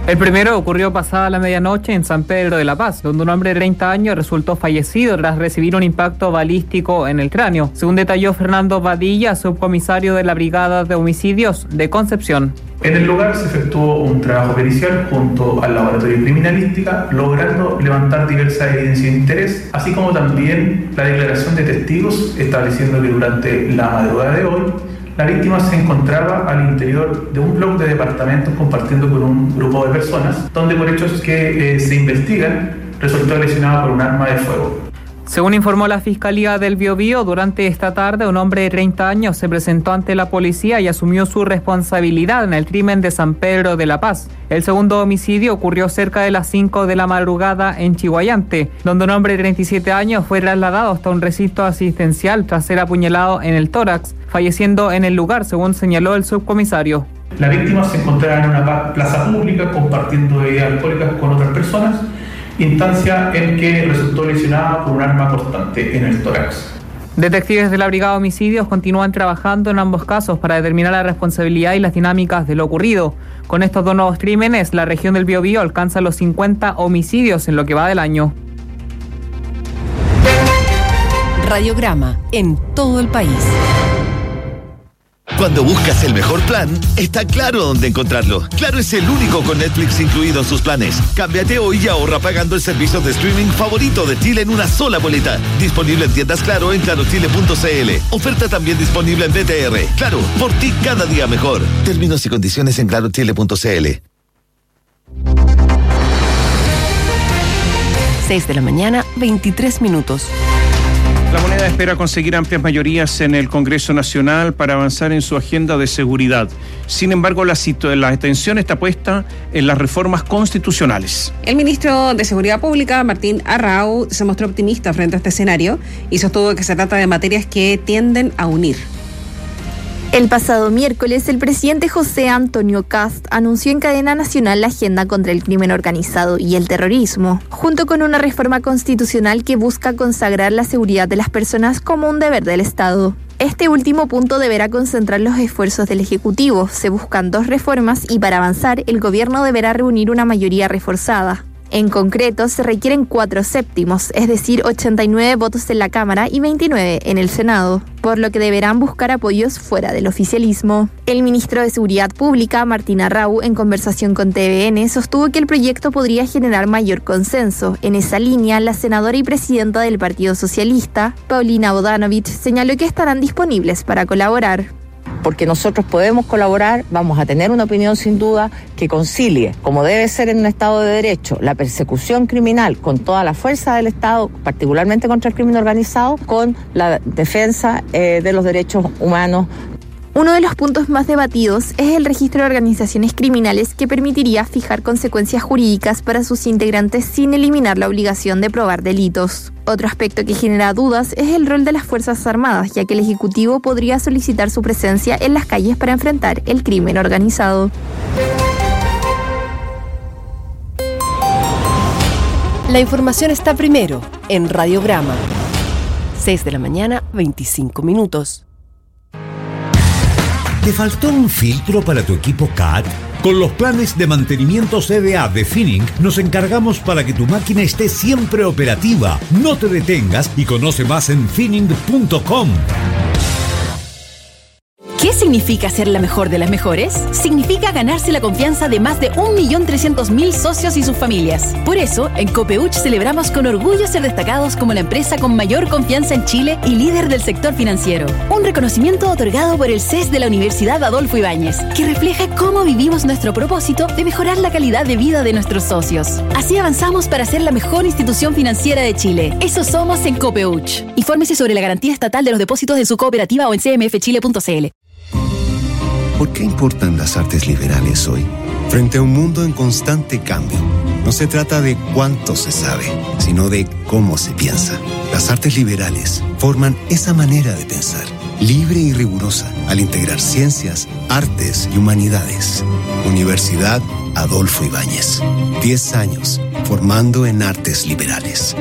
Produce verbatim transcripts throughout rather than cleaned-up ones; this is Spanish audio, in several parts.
El primero ocurrió pasada la medianoche en San Pedro de la Paz, donde un hombre de treinta años resultó fallecido tras recibir un impacto balístico en el cráneo, según detalló Fernando Badilla, subcomisario de la Brigada de Homicidios de Concepción. En el lugar se efectuó un trabajo pericial junto al laboratorio de criminalística, logrando levantar diversas evidencias de interés, así como también la declaración de testigos, estableciendo que durante la madrugada de hoy la víctima se encontraba al interior de un bloque de departamentos compartiendo con un grupo de personas, donde por hechos que eh, se investigan resultó lesionada por un arma de fuego. Según informó la Fiscalía del Biobío, durante esta tarde un hombre de treinta años se presentó ante la policía y asumió su responsabilidad en el crimen de San Pedro de la Paz. El segundo homicidio ocurrió cerca de las cinco de la madrugada en Chiguayante, donde un hombre de treinta y siete años fue trasladado hasta un recinto asistencial tras ser apuñalado en el tórax, falleciendo en el lugar, según señaló el subcomisario. La víctima se encontraba en una plaza pública compartiendo bebidas alcohólicas con otras personas, instancia en que resultó lesionada por un arma cortante en el tórax. Detectives de la Brigada de Homicidios continúan trabajando en ambos casos para determinar la responsabilidad y las dinámicas de lo ocurrido. Con estos dos nuevos crímenes, la región del Biobío alcanza los cincuenta homicidios en lo que va del año. Radiograma en todo el país. Cuando buscas el mejor plan, está Claro dónde encontrarlo. Claro es el único con Netflix incluido en sus planes. Cámbiate hoy y ahorra pagando el servicio de streaming favorito de Chile en una sola boleta. Disponible en tiendas Claro en claro chile punto c l. Oferta también disponible en B T R. Claro, por ti cada día mejor. Términos y condiciones en claro chile punto c l. seis de la mañana, veintitrés minutos. La Moneda espera conseguir amplias mayorías en el Congreso Nacional para avanzar en su agenda de seguridad. Sin embargo, la, situ- la atención está puesta en las reformas constitucionales. El ministro de Seguridad Pública, Martín Arrau, se mostró optimista frente a este escenario y sostuvo que se trata de materias que tienden a unir. El pasado miércoles, el presidente José Antonio Kast anunció en cadena nacional la agenda contra el crimen organizado y el terrorismo, junto con una reforma constitucional que busca consagrar la seguridad de las personas como un deber del Estado. Este último punto deberá concentrar los esfuerzos del Ejecutivo. Se buscan dos reformas y para avanzar, el gobierno deberá reunir una mayoría reforzada. En concreto, se requieren cuatro séptimos, es decir, ochenta y nueve votos en la Cámara y veintinueve en el Senado, por lo que deberán buscar apoyos fuera del oficialismo. El ministro de Seguridad Pública, Martín Arrau, en conversación con T V N, sostuvo que el proyecto podría generar mayor consenso. En esa línea, la senadora y presidenta del Partido Socialista, Paulina Bodanovich, señaló que estarán disponibles para colaborar. Porque nosotros podemos colaborar, vamos a tener una opinión sin duda que concilie, como debe ser en un Estado de Derecho, la persecución criminal con toda la fuerza del Estado, particularmente contra el crimen organizado, con la defensa eh, de los derechos humanos. Uno de los puntos más debatidos es el registro de organizaciones criminales que permitiría fijar consecuencias jurídicas para sus integrantes sin eliminar la obligación de probar delitos. Otro aspecto que genera dudas es el rol de las Fuerzas Armadas, ya que el Ejecutivo podría solicitar su presencia en las calles para enfrentar el crimen organizado. La información está primero en Radiograma. seis de la mañana, veinticinco minutos. ¿Te faltó un filtro para tu equipo C A T? Con los planes de mantenimiento C D A de Finning nos encargamos para que tu máquina esté siempre operativa. No te detengas y conoce más en finning punto com. ¿Qué significa ser la mejor de las mejores? Significa ganarse la confianza de más de un millón trescientos mil socios y sus familias. Por eso, en Copeuch celebramos con orgullo ser destacados como la empresa con mayor confianza en Chile y líder del sector financiero. Un reconocimiento otorgado por el C E S de la Universidad Adolfo Ibáñez, que refleja cómo vivimos nuestro propósito de mejorar la calidad de vida de nuestros socios. Así avanzamos para ser la mejor institución financiera de Chile. Eso somos en Copeuch. Infórmese sobre la garantía estatal de los depósitos de su cooperativa o en c m f chile punto c l. ¿Por qué importan las artes liberales hoy? Frente a un mundo en constante cambio, no se trata de cuánto se sabe, sino de cómo se piensa. Las artes liberales forman esa manera de pensar, libre y rigurosa, al integrar ciencias, artes y humanidades. Universidad Adolfo Ibáñez. Diez años formando en artes liberales.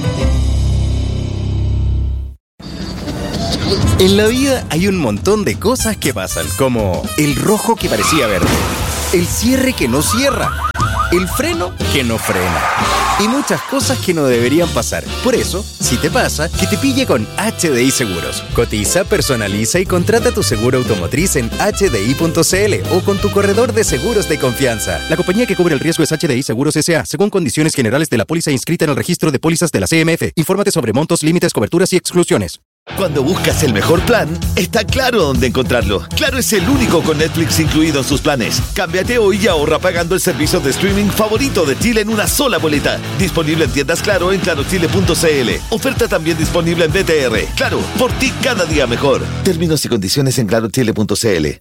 En la vida hay un montón de cosas que pasan, como el rojo que parecía verde, el cierre que no cierra, el freno que no frena y muchas cosas que no deberían pasar. Por eso, si te pasa, que te pille con H D I Seguros. Cotiza, personaliza y contrata tu seguro automotriz en H D I punto C L o con tu corredor de seguros de confianza. La compañía que cubre el riesgo es H D I Seguros S A, según condiciones generales de la póliza inscrita en el registro de pólizas de la C M F. Infórmate sobre montos, límites, coberturas y exclusiones. Cuando buscas el mejor plan, está claro dónde encontrarlo. Claro es el único con Netflix incluido en sus planes. Cámbiate hoy y ahorra pagando el servicio de streaming favorito de Chile en una sola boleta. Disponible en tiendas Claro en claro chile punto c l. Oferta también disponible en B T R. Claro, por ti cada día mejor. Términos y condiciones en claro chile punto c l.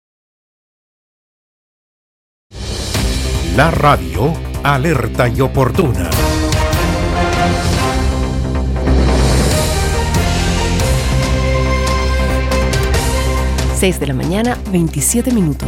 La radio alerta y oportuna. seis de la mañana, veintisiete minutos.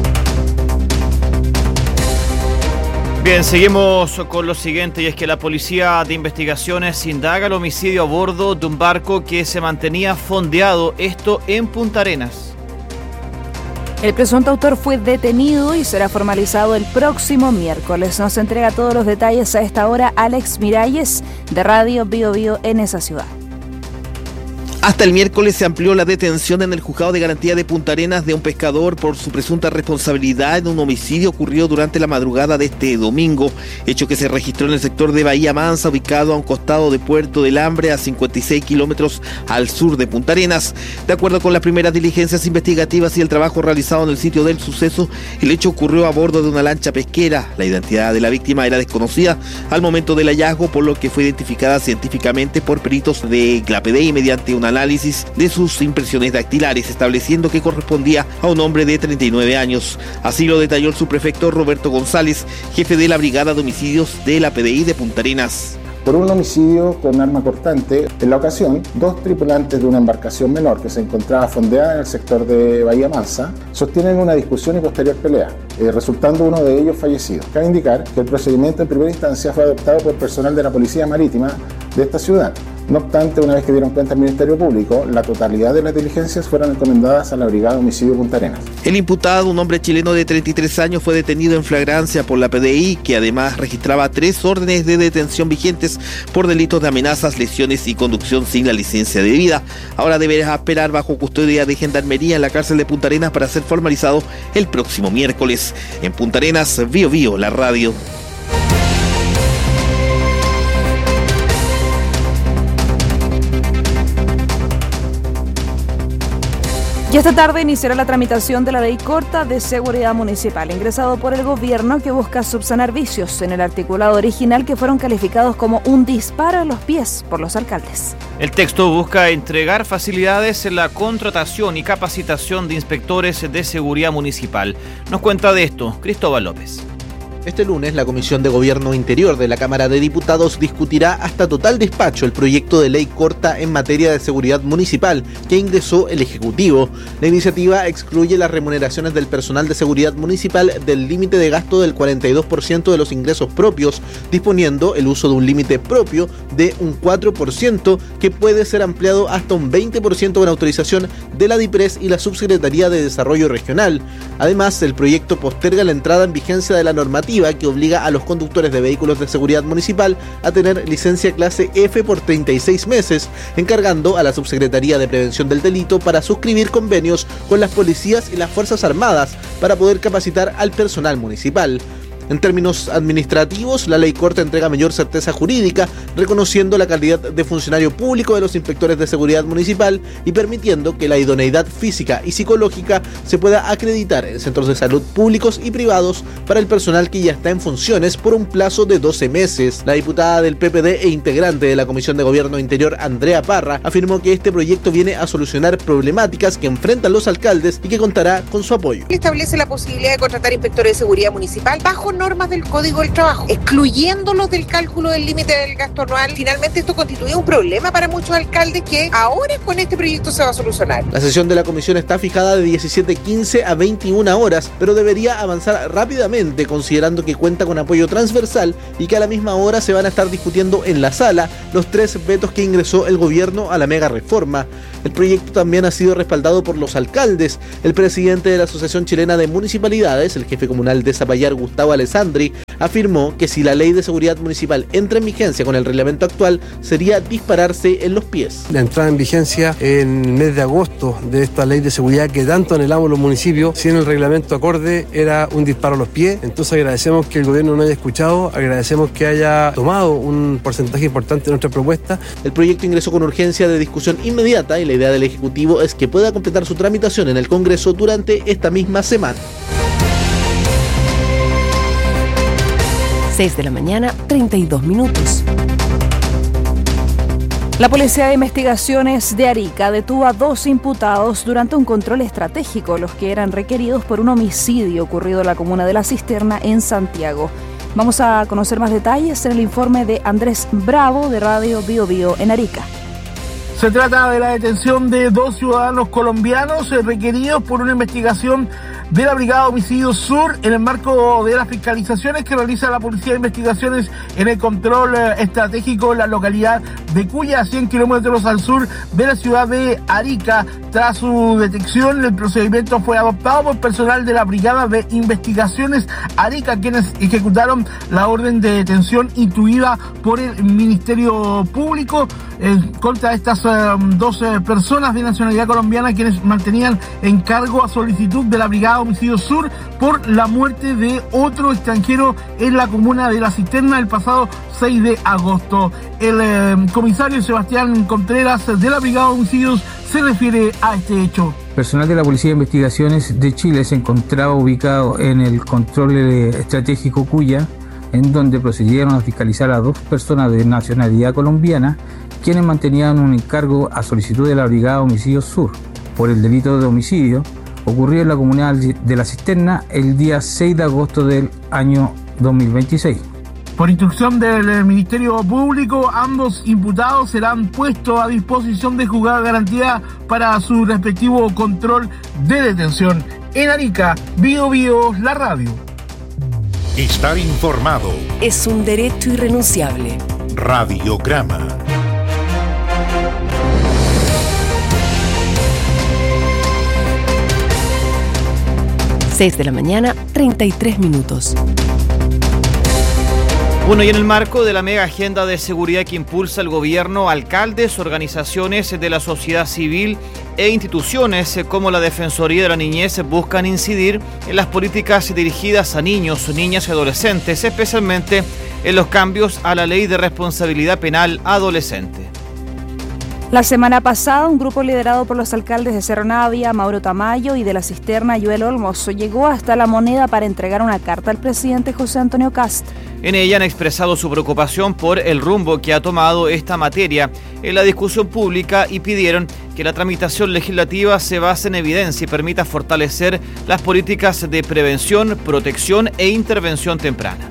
Bien, seguimos con lo siguiente, y es que la Policía de Investigaciones indaga el homicidio a bordo de un barco que se mantenía fondeado, esto en Punta Arenas. El presunto autor fue detenido y será formalizado el próximo miércoles. Nos entrega todos los detalles a esta hora Alex Miralles, de Radio Bio Bio en esa ciudad. Hasta el miércoles se amplió la detención en el Juzgado de Garantía de Punta Arenas de un pescador por su presunta responsabilidad en un homicidio ocurrido durante la madrugada de este domingo, hecho que se registró en el sector de Bahía Mansa, ubicado a un costado de Puerto del Hambre, a cincuenta y seis kilómetros al sur de Punta Arenas. De acuerdo con las primeras diligencias investigativas y el trabajo realizado en el sitio del suceso, el hecho ocurrió a bordo de una lancha pesquera. La identidad de la víctima era desconocida al momento del hallazgo, por lo que fue identificada científicamente por peritos de la P D I mediante una análisis de sus impresiones dactilares, estableciendo que correspondía a un hombre de treinta y nueve años. Así lo detalló el subprefecto Roberto González, jefe de la Brigada de Homicidios de la P D I de Punta Arenas. Por un homicidio con arma cortante, en la ocasión, dos tripulantes de una embarcación menor que se encontraba fondeada en el sector de Bahía Mansa sostienen una discusión y posterior pelea, eh, resultando uno de ellos fallecido. Cabe indicar que el procedimiento en primera instancia fue adoptado por personal de la Policía Marítima de esta ciudad. No obstante, una vez que dieron cuenta al Ministerio Público, la totalidad de las diligencias fueron encomendadas a la Brigada de Homicidio Punta Arenas. El imputado, un hombre chileno de treinta y tres años, fue detenido en flagrancia por la P D I, que además registraba tres órdenes de detención vigentes por delitos de amenazas, lesiones y conducción sin la licencia debida. Ahora deberá esperar bajo custodia de Gendarmería en la cárcel de Punta Arenas para ser formalizado el próximo miércoles. En Punta Arenas, Bio Bio, la radio. Y esta tarde iniciará la tramitación de la Ley Corta de Seguridad Municipal, ingresado por el gobierno, que busca subsanar vicios en el articulado original que fueron calificados como un disparo en los pies por los alcaldes. El texto busca entregar facilidades en la contratación y capacitación de inspectores de seguridad municipal. Nos cuenta de esto Cristóbal López. Este lunes, la Comisión de Gobierno Interior de la Cámara de Diputados discutirá hasta total despacho el proyecto de ley corta en materia de seguridad municipal que ingresó el Ejecutivo. La iniciativa excluye las remuneraciones del personal de seguridad municipal del límite de gasto del cuarenta y dos por ciento de los ingresos propios, disponiendo el uso de un límite propio de un cuatro por ciento que puede ser ampliado hasta un veinte por ciento con autorización de la DIPRES y la Subsecretaría de Desarrollo Regional. Además, el proyecto posterga la entrada en vigencia de la normativa que obliga a los conductores de vehículos de seguridad municipal a tener licencia clase F por treinta y seis meses, encargando a la Subsecretaría de Prevención del Delito para suscribir convenios con las policías y las Fuerzas Armadas para poder capacitar al personal municipal. En términos administrativos, la ley corta entrega mayor certeza jurídica, reconociendo la calidad de funcionario público de los inspectores de seguridad municipal y permitiendo que la idoneidad física y psicológica se pueda acreditar en centros de salud públicos y privados para el personal que ya está en funciones por un plazo de doce meses. La diputada del P P D e integrante de la Comisión de Gobierno Interior, Andrea Parra, afirmó que este proyecto viene a solucionar problemáticas que enfrentan los alcaldes y que contará con su apoyo. Establece la posibilidad de contratar inspectores de seguridad municipal bajo normas del Código del Trabajo, excluyéndolos del cálculo del límite del gasto anual. Finalmente, esto constituye un problema para muchos alcaldes que ahora con este proyecto se va a solucionar. La sesión de la comisión está fijada de diecisiete quince a veintiuna horas, pero debería avanzar rápidamente considerando que cuenta con apoyo transversal y que a la misma hora se van a estar discutiendo en la sala los tres vetos que ingresó el gobierno a la mega reforma. El proyecto también ha sido respaldado por los alcaldes. El presidente de la Asociación Chilena de Municipalidades, el jefe comunal de Zapallar, Gustavo Alencar, Alessandri, afirmó que si la ley de seguridad municipal entra en vigencia con el reglamento actual, sería dispararse en los pies. La entrada en vigencia en el mes de agosto de esta ley de seguridad que tanto anhelamos los municipios, si en el reglamento acorde era un disparo a los pies. Entonces agradecemos que el gobierno no haya escuchado, agradecemos que haya tomado un porcentaje importante de nuestra propuesta. El proyecto ingresó con urgencia de discusión inmediata y la idea del Ejecutivo es que pueda completar su tramitación en el Congreso durante esta misma semana. seis de la mañana, treinta y dos minutos. La Policía de Investigaciones de Arica detuvo a dos imputados durante un control estratégico, los que eran requeridos por un homicidio ocurrido en la comuna de La Cisterna, en Santiago. Vamos a conocer más detalles en el informe de Andrés Bravo, de Radio Bio Bio en Arica. Se trata de la detención de dos ciudadanos colombianos requeridos por una investigación de la Brigada Homicidio Sur en el marco de las fiscalizaciones que realiza la Policía de Investigaciones en el control estratégico en la localidad de Cuya, a cien kilómetros al sur de la ciudad de Arica. Tras su detección, el procedimiento fue adoptado por personal de la Brigada de Investigaciones Arica, quienes ejecutaron la orden de detención instruida por el Ministerio Público eh, contra estas eh, dos eh, personas de nacionalidad colombiana, quienes mantenían en cargo a solicitud de la Brigada Homicidio Sur por la muerte de otro extranjero en la comuna de La Cisterna el pasado seis de agosto. El eh, comisario Sebastián Contreras de la Brigada Homicidios se refiere a este hecho. Personal de la Policía de Investigaciones de Chile se encontraba ubicado en el control estratégico Cuya, en donde procedieron a fiscalizar a dos personas de nacionalidad colombiana, quienes mantenían un encargo a solicitud de la Brigada Homicidios Sur por el delito de homicidio ocurrido en la comunidad de La Cisterna el día seis de agosto del año dos mil veintiséis. Por instrucción del Ministerio Público, ambos imputados serán puestos a disposición de juzgado de garantía para su respectivo control de detención. En Arica, Bio Bio, la radio. Estar informado es un derecho irrenunciable. Radiograma. seis de la mañana, treinta y tres minutos. Bueno, y en el marco de la mega agenda de seguridad que impulsa el gobierno, alcaldes, organizaciones de la sociedad civil e instituciones como la Defensoría de la Niñez buscan incidir en las políticas dirigidas a niños, niñas y adolescentes, especialmente en los cambios a la Ley de Responsabilidad Penal Adolescente. La semana pasada, un grupo liderado por los alcaldes de Cerro Navia, Mauro Tamayo, y de La Cisterna, Joel Olmos, llegó hasta La Moneda para entregar una carta al presidente José Antonio Kast. En ella han expresado su preocupación por el rumbo que ha tomado esta materia en la discusión pública y pidieron que la tramitación legislativa se base en evidencia y permita fortalecer las políticas de prevención, protección e intervención temprana.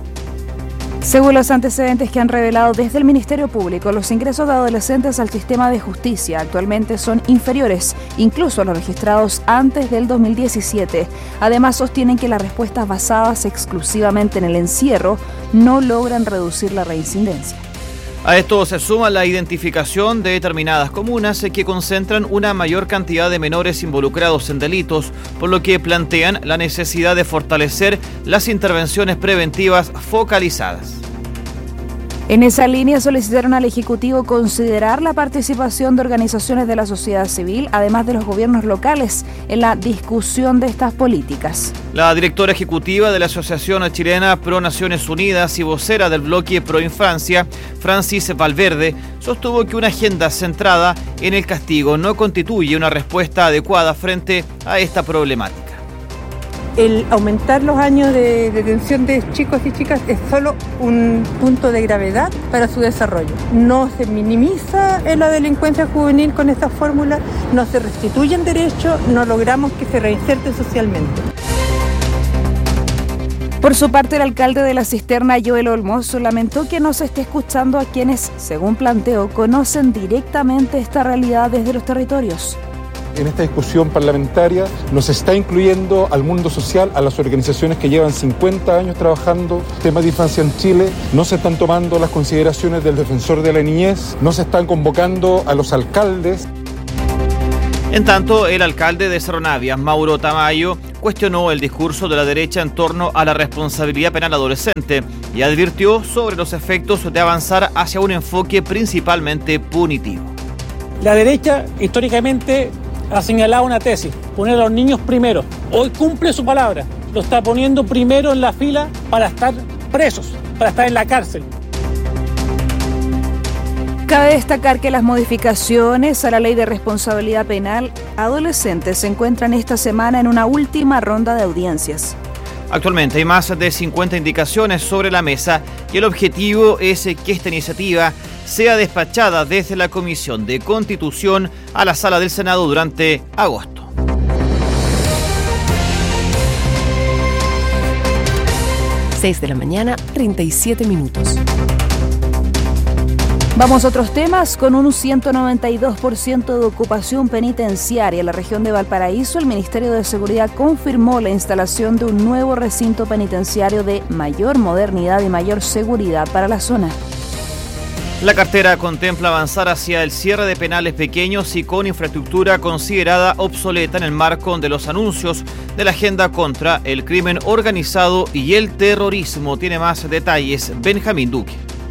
Según los antecedentes que han revelado desde el Ministerio Público, los ingresos de adolescentes al sistema de justicia actualmente son inferiores, incluso a los registrados antes del dos mil diecisiete. Además, sostienen que las respuestas basadas exclusivamente en el encierro no logran reducir la reincidencia. A esto se suma la identificación de determinadas comunas que concentran una mayor cantidad de menores involucrados en delitos, por lo que plantean la necesidad de fortalecer las intervenciones preventivas focalizadas. En esa línea solicitaron al Ejecutivo considerar la participación de organizaciones de la sociedad civil, además de los gobiernos locales, en la discusión de estas políticas. La directora ejecutiva de la Asociación Chilena Pro Naciones Unidas y vocera del bloque Pro Infancia, Francis Valverde, sostuvo que una agenda centrada en el castigo no constituye una respuesta adecuada frente a esta problemática. El aumentar los años de detención de chicos y chicas es solo un punto de gravedad para su desarrollo. No se minimiza la delincuencia juvenil con esta fórmula, no se restituyen derechos, no logramos que se reinserten socialmente. Por su parte, el alcalde de La Cisterna, Joel Olmos, lamentó que no se esté escuchando a quienes, según planteó, conocen directamente esta realidad desde los territorios. En esta discusión parlamentaria nos está incluyendo al mundo social, a las organizaciones que llevan cincuenta años trabajando temas de infancia en Chile. No se están tomando las consideraciones del defensor de la niñez, no se están convocando a los alcaldes. En tanto, el alcalde de Cerro Navia, Mauro Tamayo, cuestionó el discurso de la derecha en torno a la responsabilidad penal adolescente y advirtió sobre los efectos de avanzar hacia un enfoque principalmente punitivo. La derecha históricamente ha señalado una tesis, poner a los niños primero. Hoy cumple su palabra, lo está poniendo primero en la fila para estar presos, para estar en la cárcel. Cabe destacar que las modificaciones a la Ley de Responsabilidad Penal Adolescente se encuentran esta semana en una última ronda de audiencias. Actualmente hay más de cincuenta indicaciones sobre la mesa y el objetivo es que esta iniciativa sea despachada desde la Comisión de Constitución a la Sala del Senado durante agosto. seis de la mañana, treinta y siete minutos. Vamos a otros temas. Con un ciento noventa y dos por ciento de ocupación penitenciaria en la región de Valparaíso, el Ministerio de Seguridad confirmó la instalación de un nuevo recinto penitenciario de mayor modernidad y mayor seguridad para la zona. La cartera contempla avanzar hacia el cierre de penales pequeños y con infraestructura considerada obsoleta en el marco de los anuncios de la agenda contra el crimen organizado y el terrorismo. Tiene más detalles Benjamín Duque.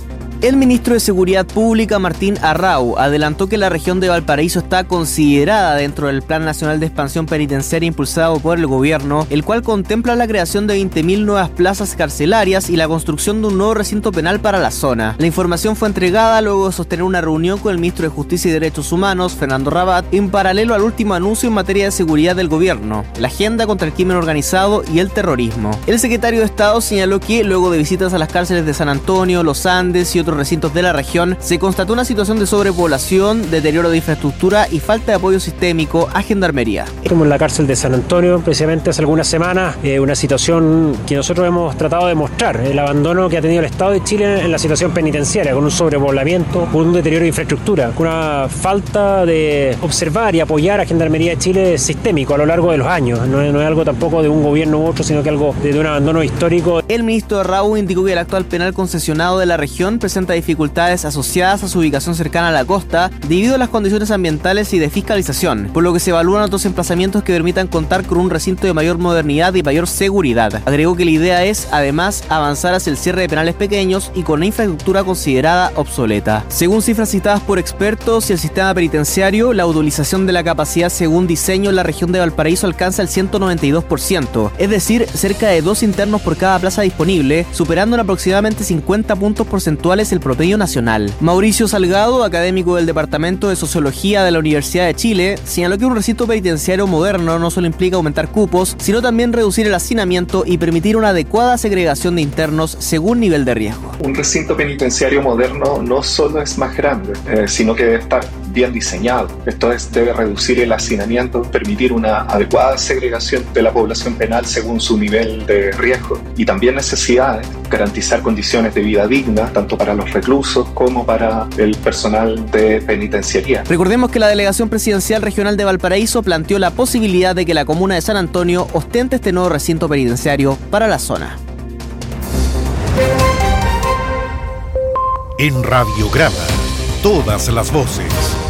El ministro de Seguridad Pública, Martín Arrau, adelantó que la región de Valparaíso está considerada dentro del Plan Nacional de Expansión Penitenciaria impulsado por el gobierno, el cual contempla la creación de veinte mil nuevas plazas carcelarias y la construcción de un nuevo recinto penal para la zona. La información fue entregada luego de sostener una reunión con el ministro de Justicia y Derechos Humanos, Fernando Rabat, en paralelo al último anuncio en materia de seguridad del gobierno, la agenda contra el crimen organizado y el terrorismo. El secretario de Estado señaló que, luego de visitas a las cárceles de San Antonio, Los Andes y otros recintos de la región, se constató una situación de sobrepoblación, deterioro de infraestructura y falta de apoyo sistémico a Gendarmería. Como en la cárcel de San Antonio, precisamente hace algunas semanas, eh, una situación que nosotros hemos tratado de mostrar, el abandono que ha tenido el Estado de Chile en la situación penitenciaria, con un sobrepoblamiento, con un deterioro de infraestructura, con una falta de observar y apoyar a Gendarmería de Chile sistémico a lo largo de los años. No es, no es algo tampoco de un gobierno u otro, sino que algo de, de un abandono histórico. El ministro de Raúl indicó que el actual penal concesionado de la región presenta dificultades asociadas a su ubicación cercana a la costa debido a las condiciones ambientales y de fiscalización, por lo que se evalúan otros emplazamientos que permitan contar con un recinto de mayor modernidad y mayor seguridad. Agregó que la idea es, además, avanzar hacia el cierre de penales pequeños y con una infraestructura considerada obsoleta. Según cifras citadas por expertos y el sistema penitenciario, la utilización de la capacidad según diseño en la región de Valparaíso alcanza el ciento noventa y dos por ciento, es decir, cerca de dos internos por cada plaza disponible, superando en aproximadamente cincuenta puntos porcentuales el promedio nacional. Mauricio Salgado, académico del Departamento de Sociología de la Universidad de Chile, señaló que un recinto penitenciario moderno no solo implica aumentar cupos, sino también reducir el hacinamiento y permitir una adecuada segregación de internos según nivel de riesgo. Un recinto penitenciario moderno no solo es más grande, eh, sino que debe estar bien diseñado. Esto es, debe reducir el hacinamiento, permitir una adecuada segregación de la población penal según su nivel de riesgo y también necesidades, garantizar condiciones de vida dignas tanto para los reclusos como para el personal de penitenciaría. Recordemos que la Delegación Presidencial Regional de Valparaíso planteó la posibilidad de que la comuna de San Antonio ostente este nuevo recinto penitenciario para la zona. En Radiograma, todas las voces.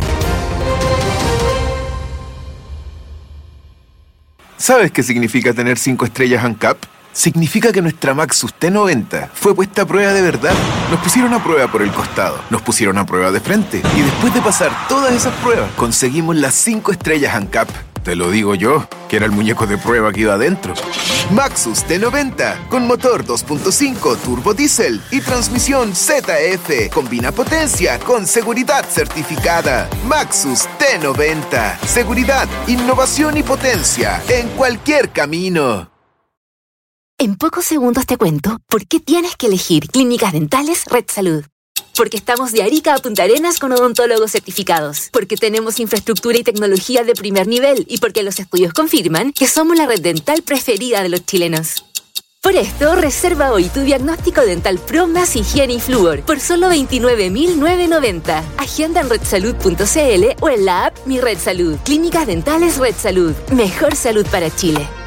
¿Sabes qué significa tener cinco estrellas ANCAP? Significa que nuestra Maxus T noventa fue puesta a prueba de verdad. Nos pusieron a prueba por el costado, nos pusieron a prueba de frente y después de pasar todas esas pruebas, conseguimos las cinco estrellas ANCAP. Te lo digo yo, que era el muñeco de prueba que iba adentro. Maxus T noventa, con motor dos punto cinco turbo diésel y transmisión Z F. Combina potencia con seguridad certificada. Maxus T noventa. Seguridad, innovación y potencia en cualquier camino. En pocos segundos te cuento por qué tienes que elegir Clínicas Dentales Red Salud. Porque estamos de Arica a Punta Arenas con odontólogos certificados. Porque tenemos infraestructura y tecnología de primer nivel. Y porque los estudios confirman que somos la red dental preferida de los chilenos. Por esto, reserva hoy tu diagnóstico dental Pro más higiene y flúor por solo veintinueve mil novecientos noventa. Agenda en red salud punto c l o en la app Mi Red Salud. Clínicas Dentales Red Salud. Mejor salud para Chile.